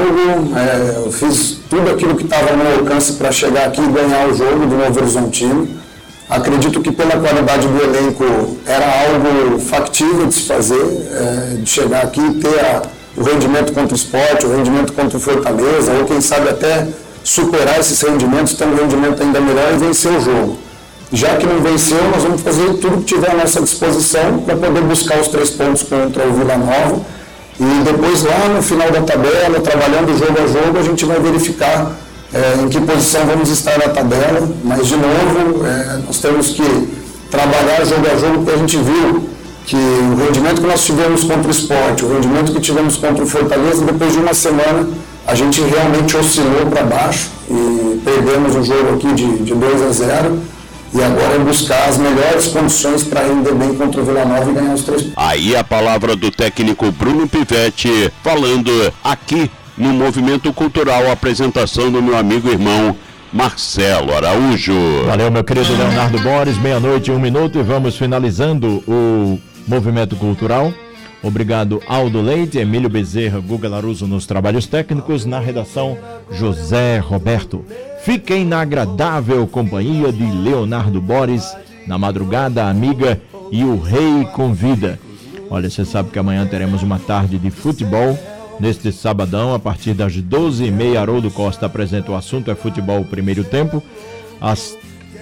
jogo, eu fiz tudo aquilo que estava no meu alcance para chegar aqui e ganhar o jogo do Novo Horizontino. Acredito que pela qualidade do elenco era algo factível de se fazer, de chegar aqui e ter o rendimento contra o Sport, o rendimento contra o Fortaleza, ou quem sabe até superar esses rendimentos, ter um rendimento ainda melhor e vencer o jogo. Já que não venceu, nós vamos fazer tudo que tiver à nossa disposição para poder buscar os 3 pontos contra o Vila Nova. E depois lá no final da tabela, trabalhando jogo a jogo, a gente vai verificar em que posição vamos estar na tabela. Mas, de novo, nós temos que trabalhar jogo a jogo, porque a gente viu que o rendimento que nós tivemos contra o Sport, o rendimento que tivemos contra o Fortaleza, depois de uma semana, a gente realmente oscilou para baixo e perdemos o jogo aqui de 2-0. E agora é buscar as melhores condições para render bem contra o Vila Nova e ganhar os 3 pontos. Aí a palavra do técnico Bruno Pivetti, falando aqui no Movimento Cultural, a apresentação do meu amigo e irmão Marcelo Araújo. Valeu, meu querido Leonardo Boris, 00:01 e vamos finalizando o Movimento Cultural. Obrigado, Aldo Leite, Emílio Bezerra, Guga Laruso nos trabalhos técnicos, na redação José Roberto. Fiquem na agradável companhia de Leonardo Boris, na madrugada amiga e o Rei Convida. Olha, você sabe que amanhã teremos uma tarde de futebol, neste sabadão, a partir das 12h30, Haroldo Costa apresenta o assunto, é futebol primeiro tempo. Às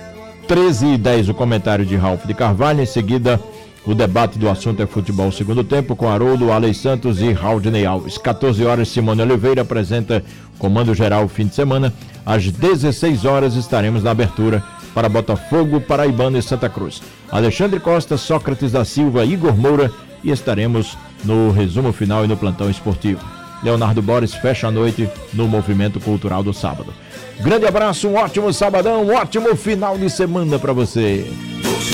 13h10, o comentário de Ralf de Carvalho, em seguida o debate do assunto é futebol segundo tempo, com Haroldo, Alex Santos e Raudney Alves. 14 horas, Simone Oliveira apresenta Comando Geral fim de semana. Às 16 horas estaremos na abertura para Botafogo, Paraibano e Santa Cruz. Alexandre Costa, Sócrates da Silva, Igor Moura e estaremos no resumo final e no plantão esportivo. Leonardo Boris fecha a noite no Movimento Cultural do sábado. Grande abraço, um ótimo sabadão, um ótimo final de semana para você.